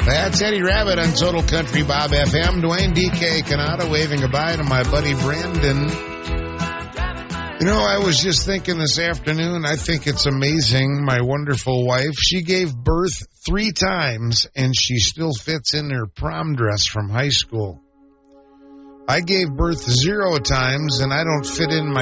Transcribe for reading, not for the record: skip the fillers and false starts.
That's Eddie Rabbit on Total Country Bob FM. Dwayne D.K. Canada waving goodbye to my buddy Brandon. You know, I was just thinking this afternoon, I think it's amazing. My wonderful wife, she gave birth 3 times, and she still fits in her prom dress from high school. I gave birth 0 times, and I don't fit in my